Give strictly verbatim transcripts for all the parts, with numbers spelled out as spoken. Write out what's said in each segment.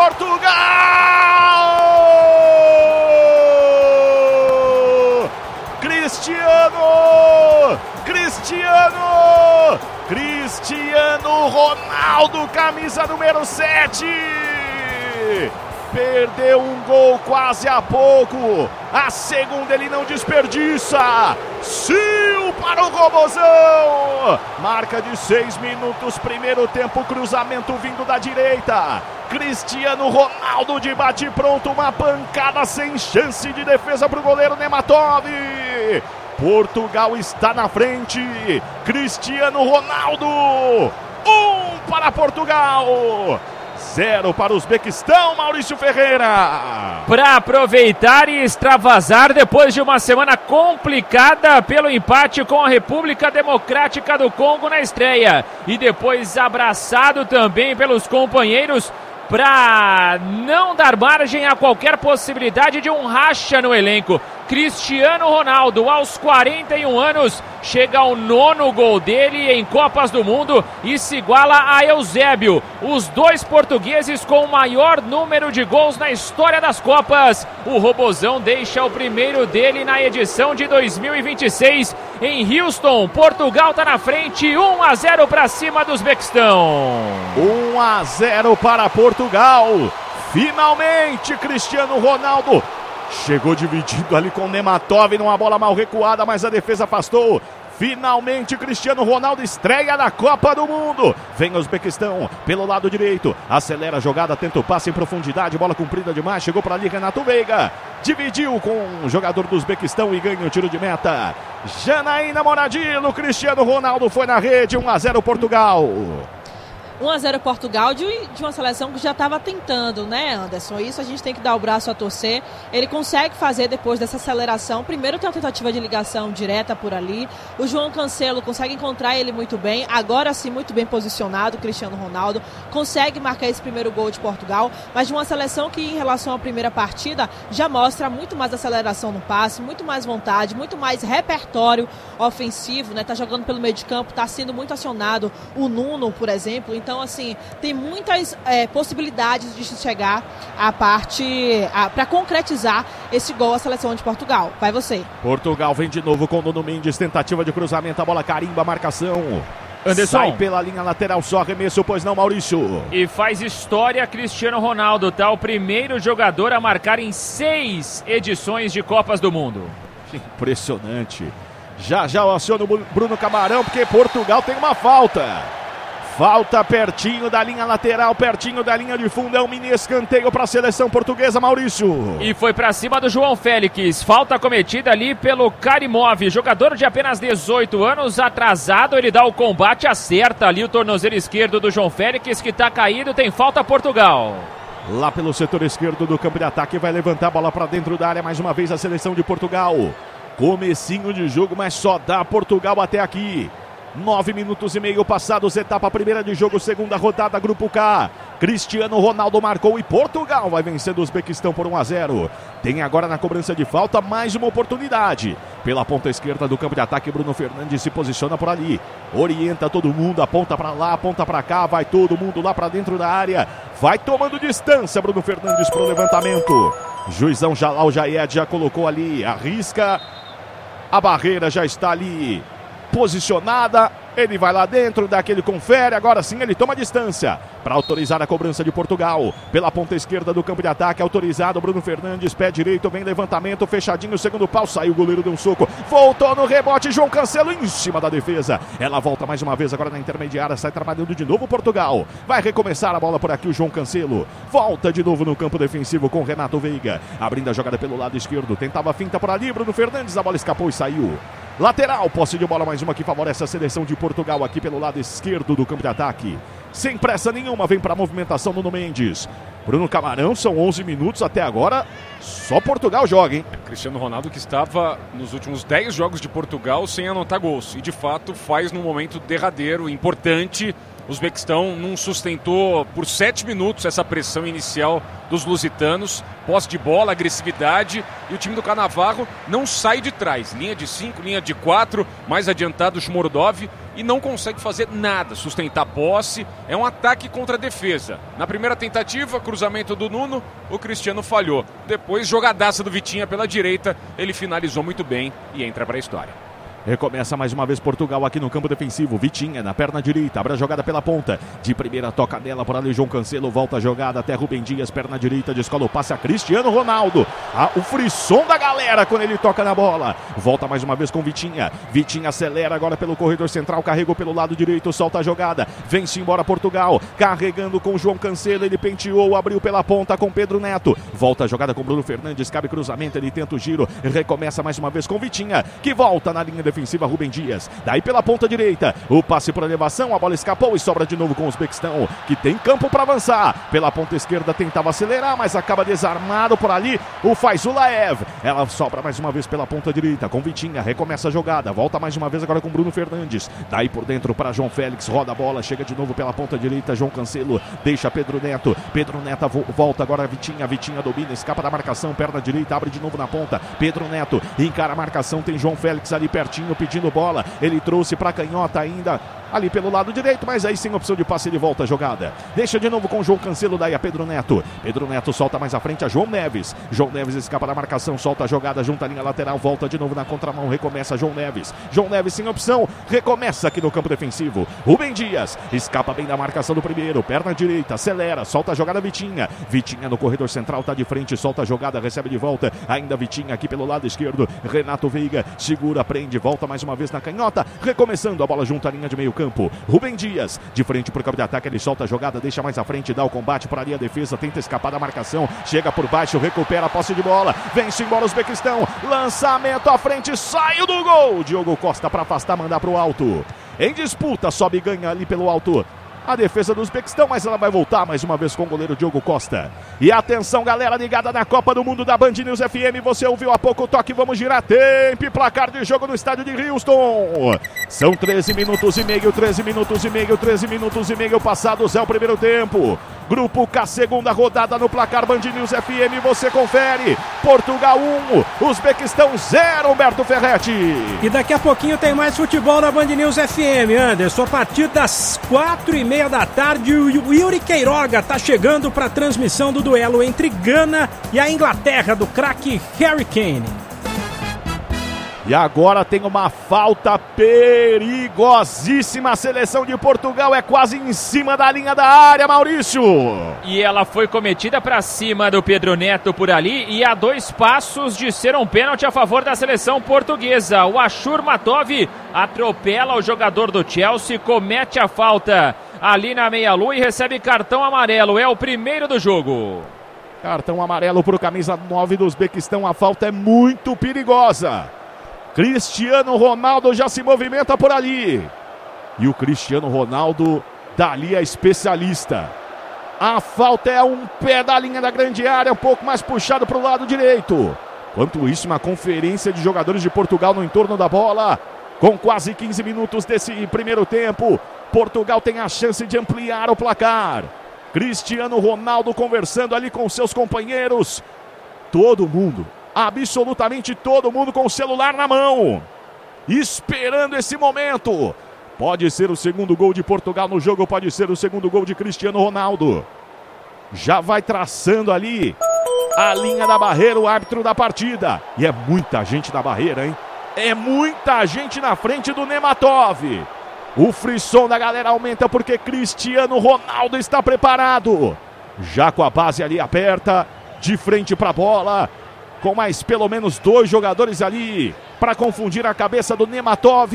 Portugal! Cristiano! Cristiano! Cristiano Ronaldo, camisa número sete! Perdeu um gol quase há pouco. A segunda ele não desperdiça. Sil para o Robozão. Marca de seis minutos, primeiro tempo, cruzamento vindo da direita. Cristiano Ronaldo de bate pronto, uma pancada sem chance de defesa para o goleiro Nematov. Portugal está na frente. Cristiano Ronaldo. Um para Portugal. Zero para o Uzbequistão, Maurício Ferreira. Para aproveitar e extravasar depois de uma semana complicada pelo empate com a República Democrática do Congo na estreia. E depois abraçado também pelos companheiros para não dar margem a qualquer possibilidade de um racha no elenco. Cristiano Ronaldo, aos quarenta e um anos, chega ao nono gol dele em Copas do Mundo e se iguala a Eusébio, os dois portugueses com o maior número de gols na história das Copas. O Robozão deixa o primeiro dele na edição de dois mil e vinte e seis em Houston. Portugal está na frente, um a zero para cima do Uzbequistão. um a zero para Portugal. Finalmente, Cristiano Ronaldo chegou dividido ali com o Nematov numa bola mal recuada, mas a defesa afastou. Finalmente, Cristiano Ronaldo estreia na Copa do Mundo. Vem o Uzbequistão pelo lado direito. Acelera a jogada, tenta o passe em profundidade. Bola comprida demais, chegou para ali Renato Veiga. Dividiu com o jogador do Uzbequistão e ganha o tiro de meta. Janaína Moradillo, Cristiano Ronaldo foi na rede. um a zero Portugal. um a zero Portugal de, de uma seleção que já estava tentando, né, Anderson? Isso a gente tem que dar o braço a torcer. Ele consegue fazer depois dessa aceleração. Primeiro tem uma tentativa de ligação direta por ali. O João Cancelo consegue encontrar ele muito bem. Agora sim, muito bem posicionado. O Cristiano Ronaldo consegue marcar esse primeiro gol de Portugal. Mas de uma seleção que, em relação à primeira partida, já mostra muito mais aceleração no passe, muito mais vontade, muito mais repertório ofensivo, né? Tá jogando pelo meio de campo, tá sendo muito acionado o Nuno, por exemplo. Então, assim, tem muitas é, possibilidades de chegar à parte, para concretizar esse gol à seleção de Portugal. Vai você. Portugal vem de novo com o Nuno Mendes, tentativa de cruzamento, a bola carimba, a marcação. Anderson. Sai pela linha lateral, só arremesso, pois não, Maurício? E faz história Cristiano Ronaldo, tá? O primeiro jogador a marcar em seis edições de Copas do Mundo. Impressionante. Já já eu aciono o Bruno Camarão, porque Portugal tem uma falta. Falta pertinho da linha lateral, pertinho da linha de fundo, é um mini escanteio para a seleção portuguesa, Maurício. E foi para cima do João Félix, falta cometida ali pelo Karimov, jogador de apenas dezoito anos, atrasado, ele dá o combate, acerta ali o tornozelo esquerdo do João Félix, que está caído, tem falta Portugal. Lá pelo setor esquerdo do campo de ataque, vai levantar a bola para dentro da área, mais uma vez a seleção de Portugal. Comecinho de jogo, mas só dá Portugal até aqui. Nove minutos e meio passados, etapa primeira de jogo, segunda rodada, Grupo K. Cristiano Ronaldo marcou e Portugal vai vencendo o Uzbequistão por um a zero. Tem agora na cobrança de falta mais uma oportunidade. Pela ponta esquerda do campo de ataque, Bruno Fernandes se posiciona por ali. Orienta todo mundo, aponta para lá, aponta para cá, vai todo mundo lá para dentro da área. Vai tomando distância, Bruno Fernandes para o levantamento. Juizão Jalal Jayed já colocou ali, arrisca. A barreira já está ali posicionada, ele vai lá dentro, dá aquele confere, agora sim ele toma distância para autorizar a cobrança de Portugal. Pela ponta esquerda do campo de ataque, autorizado, Bruno Fernandes, pé direito, vem levantamento, fechadinho, segundo pau, saiu o goleiro, deu um soco, voltou no rebote, João Cancelo em cima da defesa, ela volta mais uma vez agora na intermediária, sai trabalhando de novo Portugal, vai recomeçar a bola por aqui o João Cancelo, volta de novo no campo defensivo com Renato Veiga, abrindo a jogada pelo lado esquerdo, tentava a finta por ali, Bruno Fernandes, a bola escapou e saiu. Lateral, posse de bola mais uma que favorece a seleção de Portugal aqui pelo lado esquerdo do campo de ataque. Sem pressa nenhuma, vem para a movimentação Nuno Mendes. Bruno Camarão, são onze minutos até agora, só Portugal joga, hein? Cristiano Ronaldo que estava nos últimos dez jogos de Portugal sem anotar gols. E de fato faz num momento derradeiro, importante, O Uzbequistão não sustentou por sete minutos essa pressão inicial dos lusitanos. Posse de bola, agressividade, e o time do Cannavaro não sai de trás. Linha de cinco, linha de quatro, mais adiantado o Shmurdov, e não consegue fazer nada, sustentar posse. É um ataque contra a defesa. Na primeira tentativa, cruzamento do Nuno, o Cristiano falhou. Depois, jogadaça do Vitinha pela direita, ele finalizou muito bem e entra para a história. Recomeça mais uma vez Portugal aqui no campo defensivo. Vitinha na perna direita, abre a jogada pela ponta. De primeira toca nela por ali João Cancelo. Volta a jogada até Rubem Dias, perna direita, descola o passe a Cristiano Ronaldo. Ah, o frisson da galera quando ele toca na bola. Volta mais uma vez com Vitinha. Vitinha acelera agora pelo corredor central, carregou pelo lado direito, solta a jogada. Vem-se embora Portugal, carregando com João Cancelo. Ele penteou, abriu pela ponta com Pedro Neto. Volta a jogada com Bruno Fernandes, cabe cruzamento, ele tenta o giro. Recomeça mais uma vez com Vitinha, que volta na linha defensiva. Defensiva Rubem Dias, daí pela ponta direita, o passe por elevação, a bola escapou e sobra de novo com o Uzbequistão, que tem campo para avançar. Pela ponta esquerda tentava acelerar, mas acaba desarmado por ali o Faizulaev. Ela sobra mais uma vez pela ponta direita com Vitinha, recomeça a jogada, volta mais uma vez agora com Bruno Fernandes, daí por dentro para João Félix, roda a bola, chega de novo pela ponta direita, João Cancelo, deixa Pedro Neto, Pedro Neto vo volta agora Vitinha, Vitinha domina, escapa da marcação, perna direita, abre de novo na ponta, Pedro Neto encara a marcação, tem João Félix ali pertinho, pedindo bola, ele trouxe para canhota ainda ali pelo lado direito, mas aí sem opção de passe ele volta a jogada, deixa de novo com João Cancelo, daí a Pedro Neto, Pedro Neto solta mais à frente a João Neves, João Neves escapa da marcação, solta a jogada, junta a linha lateral, volta de novo na contramão, recomeça João Neves, João Neves sem opção, recomeça aqui no campo defensivo, Rubem Dias, escapa bem da marcação do primeiro, perna direita, acelera, solta a jogada Vitinha, Vitinha no corredor central, tá de frente, solta a jogada, recebe de volta, ainda Vitinha aqui pelo lado esquerdo, Renato Veiga, segura, prende, volta mais uma vez na canhota, recomeçando a bola junto à linha de meio campo, Rubem Dias, de frente para o campo de ataque, ele solta a jogada, deixa mais à frente, dá o combate para ali a defesa, tenta escapar da marcação, chega por baixo, recupera a posse de bola, vem-se embora o Uzbequistão, lançamento à frente, saiu do gol, Diogo Costa para afastar, mandar para o alto, em disputa, sobe e ganha ali pelo alto a defesa do Uzbequistão, mas ela vai voltar mais uma vez com o goleiro Diogo Costa. E atenção, galera ligada na Copa do Mundo da Band News F M, você ouviu há pouco o toque, vamos girar tempo e placar de jogo no estádio de Houston. São treze minutos e meio, treze minutos e meio, treze minutos e meio passados, é o primeiro tempo. Grupo K, segunda rodada no placar Band News F M, você confere. Portugal um, Uzbequistão zero, Humberto Ferretti. E daqui a pouquinho tem mais futebol na Band News F M, Anderson. A partir das quatro e meia da tarde, o Yuri Queiroga tá chegando para a transmissão do duelo entre Gana e a Inglaterra, do craque Harry Kane. E agora tem uma falta perigosíssima. A seleção de Portugal é quase em cima da linha da área, Maurício. E ela foi cometida para cima do Pedro Neto por ali e a dois passos de ser um pênalti a favor da seleção portuguesa. O Ashur Matov atropela o jogador do Chelsea, comete a falta ali na meia-lua e recebe cartão amarelo. É o primeiro do jogo. Cartão amarelo para o camisa nove do Uzbequistão. A falta é muito perigosa. Cristiano Ronaldo já se movimenta por ali. E o Cristiano Ronaldo dali é especialista. A falta é a um pé da linha da grande área, um pouco mais puxado para o lado direito. Enquanto isso, uma conferência de jogadores de Portugal no entorno da bola. Com quase quinze minutos desse primeiro tempo, Portugal tem a chance de ampliar o placar. Cristiano Ronaldo conversando ali com seus companheiros. Todo mundo, absolutamente todo mundo com o celular na mão, esperando esse momento. Pode ser o segundo gol de Portugal no jogo, pode ser o segundo gol de Cristiano Ronaldo. Já vai traçando ali a linha da barreira, o árbitro da partida. E é muita gente na barreira, hein? É muita gente na frente do Nematov. O frisson da galera aumenta porque Cristiano Ronaldo está preparado. Já com a base ali aperta, de frente para a bola, com mais pelo menos dois jogadores ali para confundir a cabeça do Nematov.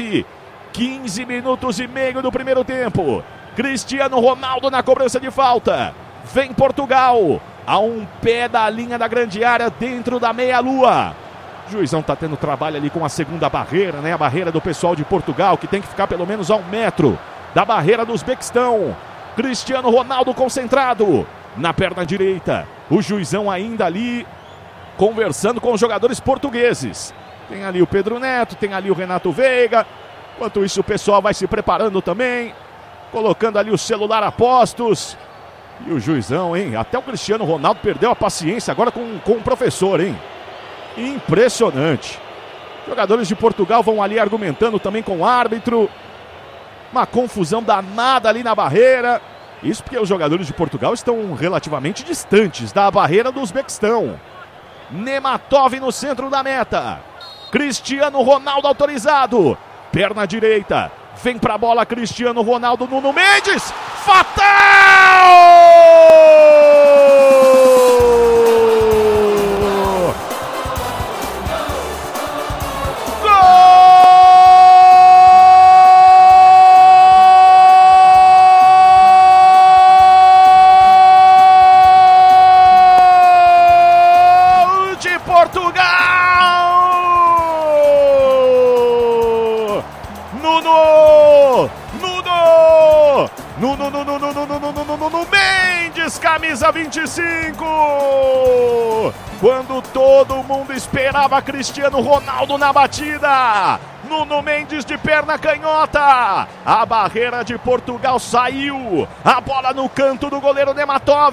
quinze minutos e meio do primeiro tempo. Cristiano Ronaldo na cobrança de falta. Vem Portugal a um pé da linha da grande área, dentro da meia-lua. O juizão está tendo trabalho ali com a segunda barreira, né? A barreira do pessoal de Portugal, que tem que ficar pelo menos a um metro da barreira do Uzbequistão. Cristiano Ronaldo concentrado na perna direita. O juizão ainda ali conversando com os jogadores portugueses. Tem ali o Pedro Neto, tem ali o Renato Veiga. Enquanto isso, o pessoal vai se preparando também. colocando ali o celular a postos. E o juizão, hein? Até o Cristiano Ronaldo perdeu a paciência agora com, com o professor, hein? Impressionante. Jogadores de Portugal vão ali argumentando também com o árbitro. Uma confusão danada ali na barreira. Isso porque os jogadores de Portugal estão relativamente distantes da barreira do Uzbequistão. Nematov no centro da meta. Cristiano Ronaldo autorizado. Perna direita. Vem pra bola Cristiano Ronaldo, Nuno Mendes. Fatal! Gol de Portugal! Nuno! Nuno! Nuno, Nuno, Nuno, Nuno, Nuno, Nuno, Nuno Mendes, camisa vinte e cinco! Quando todo mundo esperava Cristiano Ronaldo na batida, Nuno Mendes de perna canhota, a barreira de Portugal saiu, a bola no canto do goleiro Nematov.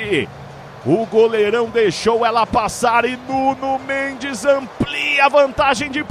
O goleirão deixou ela passar e Nuno Mendes amplia a vantagem de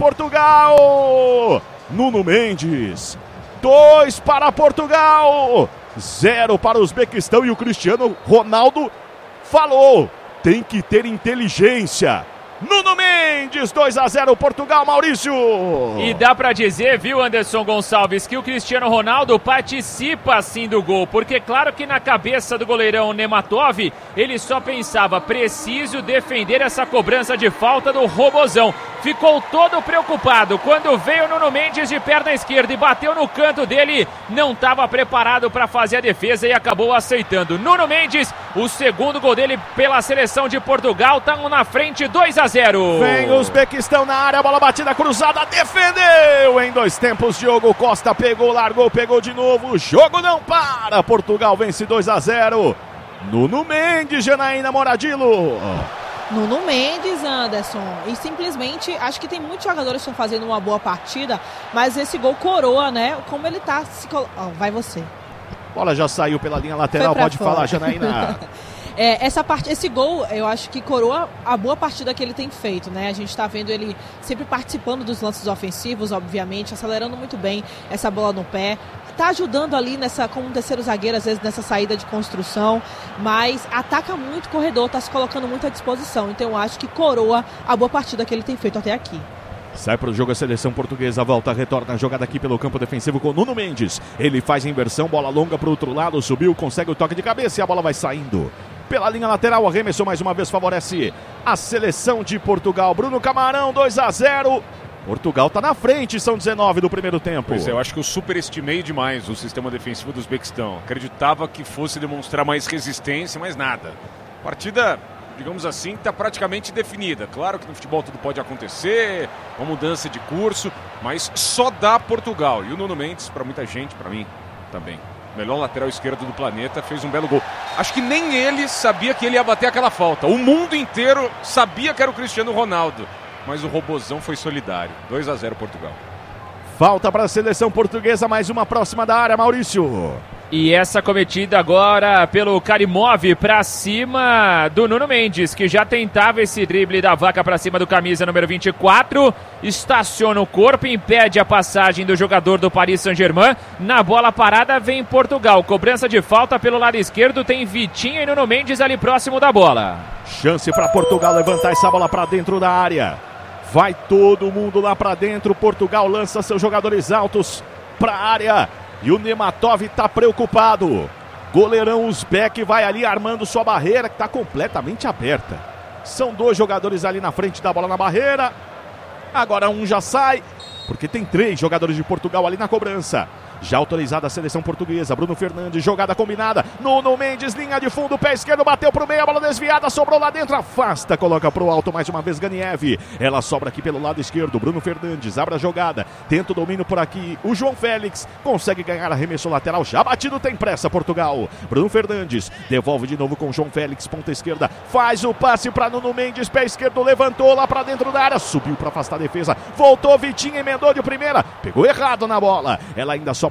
Portugal. Nuno Mendes, dois para Portugal, zero para o Uzbequistão. E o Cristiano Ronaldo falou, tem que ter inteligência. Nuno Mendes, dois a zero Portugal, Maurício. E dá pra dizer, viu, Anderson Gonçalves, que o Cristiano Ronaldo participa assim do gol, porque claro que na cabeça do goleirão Nematov, ele só pensava, preciso defender essa cobrança de falta do Robozão. Ficou todo preocupado, quando veio o Nuno Mendes de perna esquerda e bateu no canto dele, não estava preparado para fazer a defesa e acabou aceitando. Nuno Mendes, o segundo gol dele pela seleção de Portugal, tá na frente, dois a zero. Vem o Uzbequistão na área, bola batida cruzada, defendeu em dois tempos. Diogo Costa pegou, largou, pegou de novo. O jogo não para. Portugal vence dois a zero. Nuno Mendes, Janaína Moradillo. Nuno Mendes, Anderson, e simplesmente acho que tem muitos jogadores que estão fazendo uma boa partida, mas esse gol coroa, né? Como ele tá se colo... oh, vai você. Bola já saiu pela linha lateral, pode fora. falar, Janaína. É, essa parte, esse gol, eu acho que coroa a boa partida que ele tem feito, né? A gente está vendo ele sempre participando dos lances ofensivos, obviamente, acelerando muito bem essa bola no pé. Tá ajudando ali nessa, como um terceiro zagueiro, às vezes nessa saída de construção, mas ataca muito o corredor, tá se colocando muito à disposição. Então eu acho que coroa a boa partida que ele tem feito até aqui. Sai para o jogo a seleção portuguesa, volta, retorna a jogada aqui pelo campo defensivo com Nuno Mendes. Ele faz a inversão, bola longa para o outro lado, subiu, consegue o toque de cabeça e a bola vai saindo. Pela linha lateral, arremessou mais uma vez, favorece a seleção de Portugal. Bruno Camarão, dois a zero. Portugal está na frente, são dezenove do primeiro tempo. Pois é, eu acho que eu superestimei demais o sistema defensivo do Uzbequistão. Acreditava que fosse demonstrar mais resistência, mas nada. Partida, digamos assim, está praticamente definida. Claro que no futebol tudo pode acontecer, uma mudança de curso, mas só dá Portugal. E o Nuno Mendes, para muita gente, para mim também, melhor lateral esquerdo do planeta, fez um belo gol. Acho que nem ele sabia que ele ia bater aquela falta. O mundo inteiro sabia que era o Cristiano Ronaldo. Mas o Robozão foi solidário. dois a zero Portugal. Falta para a seleção portuguesa, mais uma próxima da área, Maurício. E essa cometida agora pelo Karimov para cima do Nuno Mendes, que já tentava esse drible da vaca para cima do camisa número vinte e quatro. Estaciona o corpo, impede a passagem do jogador do Paris Saint-Germain. Na bola parada vem Portugal. Cobrança de falta pelo lado esquerdo, tem Vitinho e Nuno Mendes ali próximo da bola. Chance para Portugal levantar essa bola para dentro da área. Vai todo mundo lá para dentro. Portugal lança seus jogadores altos para a área. E o Nematov está preocupado. Goleirão Uzbek vai ali armando sua barreira, que está completamente aberta. São dois jogadores ali na frente da bola na barreira. Agora um já sai, porque tem três jogadores de Portugal ali na cobrança. Já autorizada a seleção portuguesa. Bruno Fernandes, jogada combinada. Nuno Mendes, linha de fundo, pé esquerdo, bateu pro meio, a bola desviada, sobrou lá dentro, afasta, coloca pro alto mais uma vez Ganiev. Ela sobra aqui pelo lado esquerdo. Bruno Fernandes abre a jogada, tenta o domínio por aqui. O João Félix consegue ganhar arremesso lateral, já batido, tem pressa Portugal. Bruno Fernandes devolve de novo com o João Félix, ponta esquerda, faz o passe para Nuno Mendes, pé esquerdo, levantou lá para dentro da área, subiu para afastar a defesa, voltou Vitinho, emendou de primeira, pegou errado na bola. Ela ainda sobra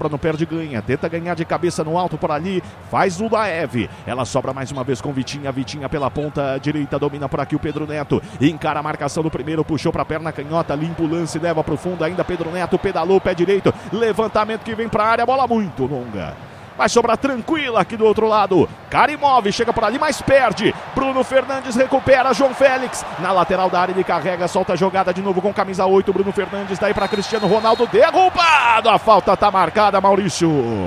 sobra, não perde, ganha. Tenta ganhar de cabeça no alto por ali. Faz o Laev. Ela sobra mais uma vez com Vitinha. Vitinha pela ponta direita. Domina por aqui o Pedro Neto. Encara a marcação do primeiro. Puxou pra perna canhota. Limpa o lance. Leva pro fundo ainda. Pedro Neto pedalou. Pé direito. Levantamento que vem pra área. Bola muito longa. Vai sobrar tranquila aqui do outro lado. Karimov chega por ali, mas perde. Bruno Fernandes recupera. João Félix na lateral da área. Ele carrega, solta a jogada de novo com camisa oito. Bruno Fernandes daí para Cristiano Ronaldo. Derrubado. A falta tá marcada, Maurício.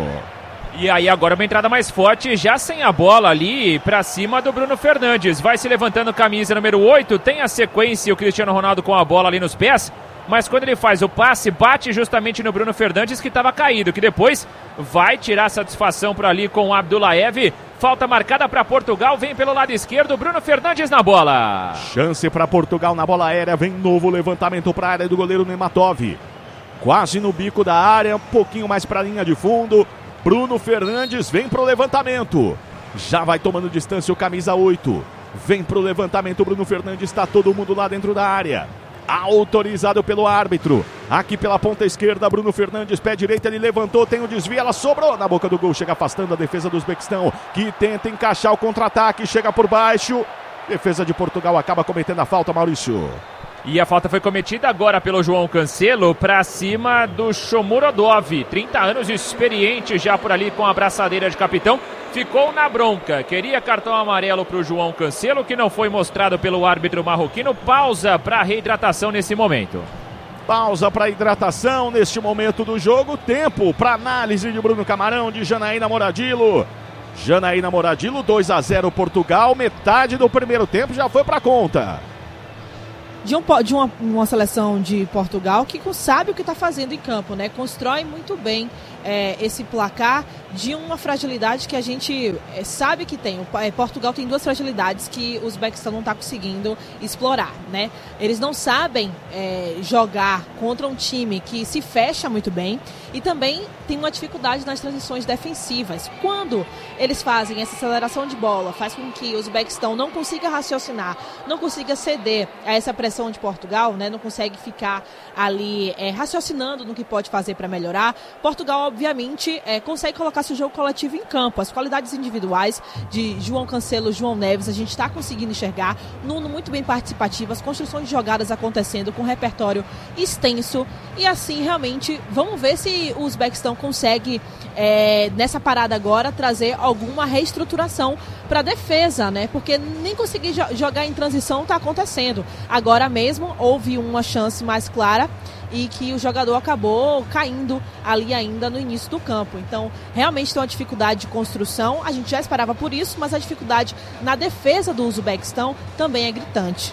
E aí agora uma entrada mais forte, já sem a bola ali pra cima do Bruno Fernandes. Vai se levantando camisa número oito. Tem a sequência o Cristiano Ronaldo com a bola ali nos pés. Mas quando ele faz o passe, bate justamente no Bruno Fernandes, que estava caído, que depois vai tirar satisfação por ali com o Abdullaev. Falta marcada para Portugal, vem pelo lado esquerdo, Bruno Fernandes na bola. Chance para Portugal na bola aérea, vem novo levantamento para a área do goleiro Nematov. Quase no bico da área, um pouquinho mais para a linha de fundo. Bruno Fernandes vem pro levantamento. Já vai tomando distância o camisa oito. Vem pro levantamento, Bruno Fernandes, está todo mundo lá dentro da área. Autorizado pelo árbitro. Aqui pela ponta esquerda, Bruno Fernandes, pé direito, ele levantou, tem o desvio, ela sobrou na boca do gol, chega afastando a defesa do Uzbequistão, que tenta encaixar o contra-ataque, chega por baixo. Defesa de Portugal acaba cometendo a falta, Maurício. E a falta foi cometida agora pelo João Cancelo para cima do Shomurodov, trinta anos, experiente já por ali com a braçadeira de capitão. Ficou na bronca, queria cartão amarelo para o João Cancelo, que não foi mostrado pelo árbitro marroquino. Pausa para reidratação nesse momento. Pausa para hidratação neste momento do jogo. Tempo para análise de Bruno Camarão, de Janaína Moradilo. Janaína Moradilo, dois a zero Portugal, metade do primeiro tempo já foi para conta. De, um, de uma, uma seleção de Portugal que sabe o que está fazendo em campo, né? Constrói muito bem é, esse placar de uma fragilidade que a gente é, sabe que tem. O, é, Portugal tem duas fragilidades que o Uzbequistão não está conseguindo explorar, né? Eles não sabem é, jogar contra um time que se fecha muito bem e também tem uma dificuldade nas transições defensivas. Quando eles fazem essa aceleração de bola, faz com que o Uzbequistão não consiga raciocinar, não consiga ceder a essa pressão de Portugal, né? Não consegue ficar ali é, raciocinando no que pode fazer para melhorar. Portugal, obviamente, é, consegue colocar seu jogo coletivo em campo. As qualidades individuais de João Cancelo, João Neves, a gente está conseguindo enxergar. Nuno muito bem participativo, as construções de jogadas acontecendo com repertório extenso. E assim, realmente, vamos ver se o Uzbequistão consegue, é, nessa parada agora, trazer alguma reestruturação para a defesa, né? Porque nem conseguir jo- jogar em transição está acontecendo. Agora mesmo houve uma chance mais clara e que o jogador acabou caindo ali ainda no início do campo. Então, realmente tem uma dificuldade de construção. A gente já esperava por isso, mas a dificuldade na defesa do Uzbequistão também é gritante.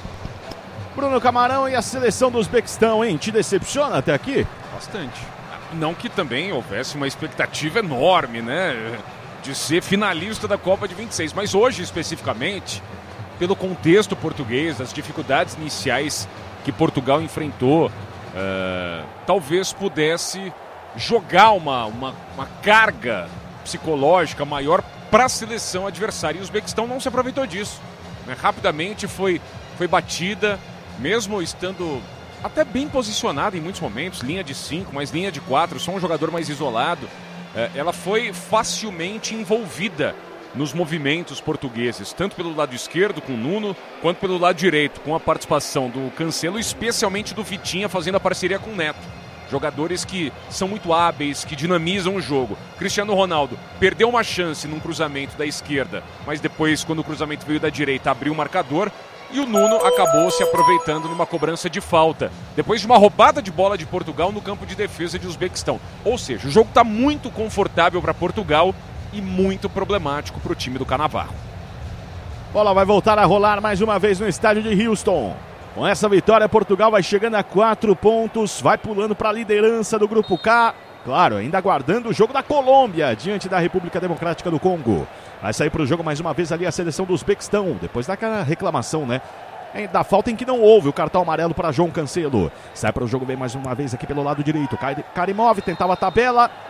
Bruno Camarão, e a seleção do Uzbequistão, hein? Te decepciona até aqui? Bastante. Não que também houvesse uma expectativa enorme, né? De ser finalista da Copa de vinte e seis. Mas hoje, especificamente, pelo contexto português, as dificuldades iniciais que Portugal enfrentou, uh, talvez pudesse jogar uma, uma, uma carga psicológica maior para a seleção adversária. E o Uzbequistão não se aproveitou disso, né? Rapidamente foi, foi batida, mesmo estando até bem posicionada em muitos momentos, linha de cinco, mas linha de quatro, só um jogador mais isolado. Uh, ela foi facilmente envolvida nos movimentos portugueses, tanto pelo lado esquerdo com o Nuno, quanto pelo lado direito, com a participação do Cancelo, especialmente do Vitinha, fazendo a parceria com o Neto. Jogadores que são muito hábeis, que dinamizam o jogo. Cristiano Ronaldo perdeu uma chance num cruzamento da esquerda, mas depois, quando o cruzamento veio da direita, abriu o marcador, e o Nuno acabou se aproveitando numa cobrança de falta, depois de uma roubada de bola de Portugal no campo de defesa de Uzbequistão. Ou seja, o jogo está muito confortável para Portugal e muito problemático para o time do Cannavaro. Bola vai voltar a rolar mais uma vez no estádio de Houston. Com essa vitória, Portugal vai chegando a quatro pontos, vai pulando para a liderança do Grupo K. Claro, ainda aguardando o jogo da Colômbia diante da República Democrática do Congo. Vai sair para o jogo mais uma vez ali a seleção do Uzbequistão, depois daquela reclamação, né? Da falta em que não houve o cartão amarelo para João Cancelo. Sai para o jogo bem mais uma vez aqui pelo lado direito. Karimov tentava a tabela.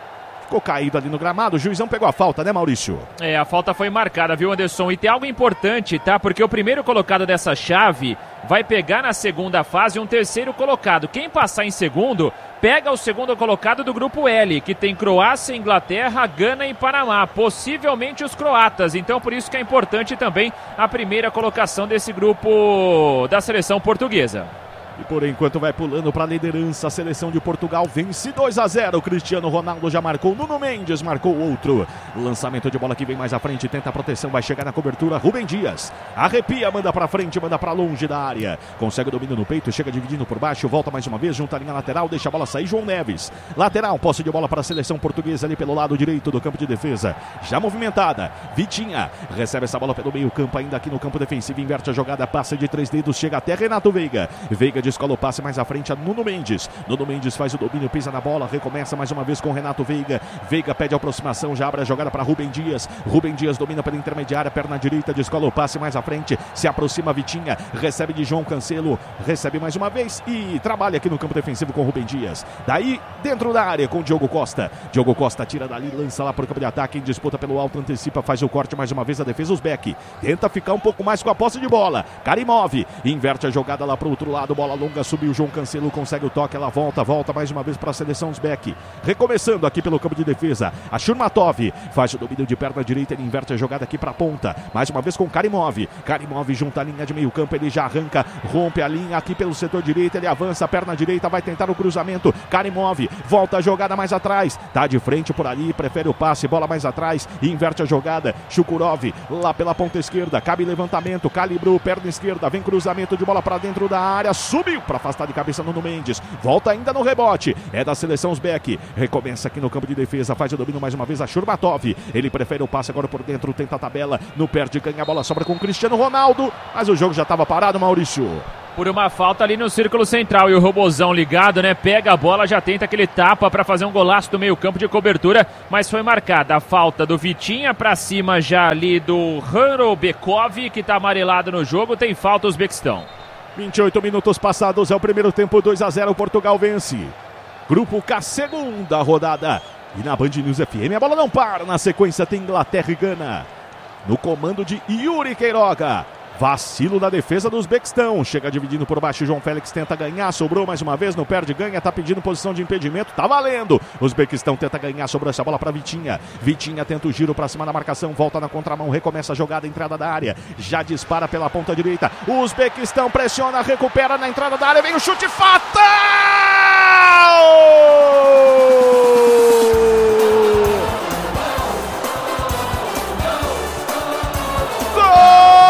ficou caído ali no gramado. O juizão pegou a falta, né, Maurício? É, a falta foi marcada, viu, Anderson? E tem algo importante, tá? Porque o primeiro colocado dessa chave vai pegar na segunda fase um terceiro colocado. Quem passar em segundo, pega o segundo colocado do grupo L, que tem Croácia, Inglaterra, Gana e Panamá. Possivelmente os croatas. Então, por isso que é importante também a primeira colocação desse grupo da seleção portuguesa. E por enquanto vai pulando para a liderança. A seleção de Portugal vence dois a zero. Cristiano Ronaldo já marcou. Nuno Mendes marcou outro. Lançamento de bola que vem mais à frente. Tenta a proteção. Vai chegar na cobertura. Rubem Dias. Arrepia. Manda para frente. Manda para longe da área. Consegue o domínio no peito. Chega dividindo por baixo. Volta mais uma vez. Junta a linha lateral. Deixa a bola sair. João Neves. Lateral. Posse de bola para a seleção portuguesa ali pelo lado direito do campo de defesa. Já movimentada. Vitinha. Recebe essa bola pelo meio campo. Ainda aqui no campo defensivo. Inverte a jogada. Passa de três dedos. Chega até Renato Veiga. Veiga descola o passe mais à frente a Nuno Mendes. Nuno Mendes faz o domínio, pisa na bola, recomeça mais uma vez com Renato Veiga. Veiga pede a aproximação, já abre a jogada para Rubem Dias. Rubem Dias domina pela intermediária, perna direita, descola o passe mais à frente, se aproxima Vitinha, recebe de João Cancelo, recebe mais uma vez e trabalha aqui no campo defensivo com Rubem Dias. Daí, dentro da área com Diogo Costa. Diogo Costa tira dali, lança lá para o campo de ataque, em disputa pelo alto, antecipa, faz o corte mais uma vez a defesa, Uzbek. Tenta ficar um pouco mais com a posse de bola. Karimov inverte a jogada lá para o outro lado, bola longa, subiu João Cancelo, consegue o toque, ela volta, volta mais uma vez para a seleção Uzbek. Recomeçando aqui pelo campo de defesa, a Shurmatov faz o domínio de perna direita, ele inverte a jogada aqui para a ponta, mais uma vez com Karimov. Karimov junta a linha de meio campo, ele já arranca, rompe a linha aqui pelo setor direito, ele avança, perna direita, vai tentar o cruzamento, Karimov volta a jogada mais atrás, tá de frente por ali, prefere o passe, bola mais atrás, inverte a jogada, Shukurov lá pela ponta esquerda, cabe levantamento, calibrou, perna esquerda, vem cruzamento de bola para dentro da área, subiu para afastar de cabeça Nuno Mendes, volta ainda no rebote, é da seleção Uzbek, recomeça aqui no campo de defesa, faz o domínio mais uma vez a Shurmatov, ele prefere o passe agora por dentro, tenta a tabela, no perde, ganha a bola, sobra com o Cristiano Ronaldo, mas o jogo já estava parado, Maurício. Por uma falta ali no círculo central e o Robozão ligado, né? Pega a bola, já tenta aquele tapa para fazer um golaço do meio campo de cobertura, mas foi marcada a falta do Vitinha para cima já ali do Hanrobekov, que tá amarelado no jogo, tem falta o Uzbequistão. vinte e oito minutos passados, é o primeiro tempo, dois a zero, Portugal vence. Grupo K, segunda rodada. E na Band News F M a bola não para, na sequência tem Inglaterra e Gana. No comando de Yuri Queiroga. Vacilo na defesa do Uzbequistão. Chega dividindo por baixo, João Félix tenta ganhar, sobrou mais uma vez, não perde, ganha, tá pedindo posição de impedimento, tá valendo. O Uzbequistão tenta ganhar, sobrou essa bola para Vitinha. Vitinha tenta o giro para cima da marcação, volta na contramão, recomeça a jogada, entrada da área, já dispara pela ponta direita. O Uzbequistão pressiona, recupera na entrada da área, vem o chute fatal!